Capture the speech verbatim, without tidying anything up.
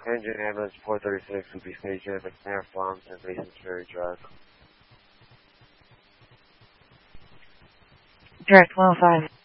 Engine ambulance four thirty-six will be stationed at McNair Farms and Masons Ferry Drive. Direct one oh five.